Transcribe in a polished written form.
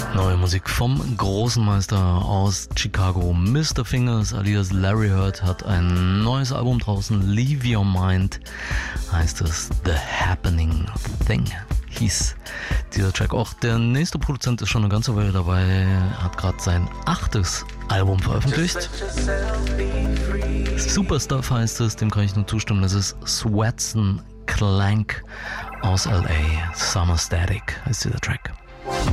Neue Musik vom großen Meister aus Chicago. Mr. Fingers alias Larry Heard hat ein neues Album draußen. Leave Your Mind heißt es. The Happening Thing hieß dieser Track. Auch der nächste Produzent ist schon eine ganze Weile dabei. Hat gerade sein 8. Album veröffentlicht. Super Stuff heißt es. Dem kann ich nur zustimmen. Das ist Swetson Clank aus LA. Summer Static heißt dieser Track.